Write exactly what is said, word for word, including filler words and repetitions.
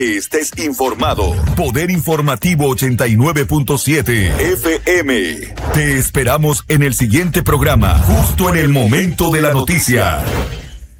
Estés informado. Poder Informativo ochenta y nueve punto siete F M. Te esperamos en el siguiente programa, justo en el momento de la noticia.